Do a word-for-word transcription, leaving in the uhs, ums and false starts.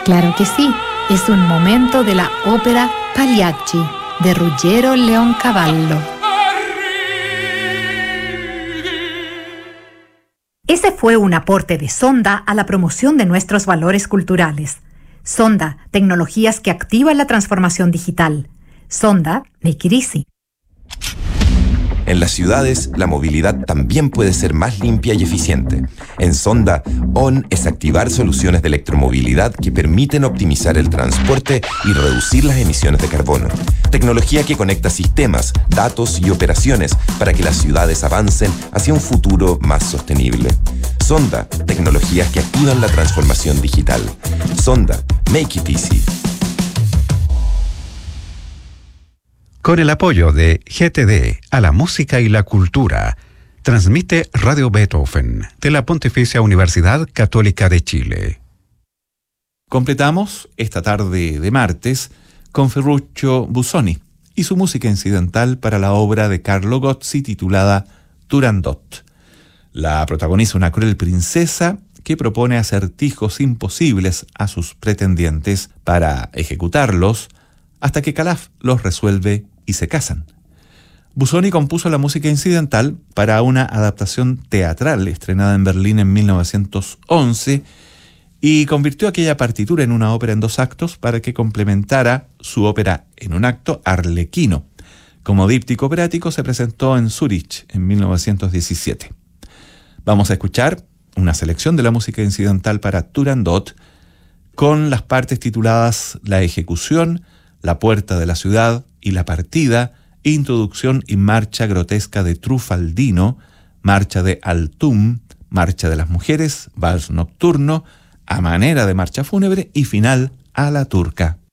Claro que sí, es un momento de la ópera Pagliacci de Ruggero Leoncavallo. Ese fue un aporte de Sonda a la promoción de nuestros valores culturales. Sonda, tecnologías que activan la transformación digital. Sonda, make it easy. En las ciudades, la movilidad también puede ser más limpia y eficiente. En Sonda, ON es activar soluciones de electromovilidad que permiten optimizar el transporte y reducir las emisiones de carbono. Tecnología que conecta sistemas, datos y operaciones para que las ciudades avancen hacia un futuro más sostenible. Sonda, tecnologías que activan la transformación digital. Sonda, make it easy. Con el apoyo de G T D a la música y la cultura, transmite Radio Beethoven de la Pontificia Universidad Católica de Chile. Completamos esta tarde de martes con Ferruccio Busoni y su música incidental para la obra de Carlo Gozzi titulada Turandot. La protagoniza una cruel princesa que propone acertijos imposibles a sus pretendientes para ejecutarlos hasta que Calaf los resuelve y se casan. Busoni compuso la música incidental para una adaptación teatral estrenada en Berlín en mil novecientos once y convirtió aquella partitura en una ópera en dos actos para que complementara su ópera en un acto Arlequino. Como díptico operático se presentó en Zúrich en mil novecientos diecisiete. Vamos a escuchar una selección de la música incidental para Turandot con las partes tituladas La ejecución, La puerta de la ciudad y La partida, introducción y marcha grotesca de Trufaldino, marcha de Altum, marcha de las mujeres, vals nocturno, a manera de marcha fúnebre y final a la turca.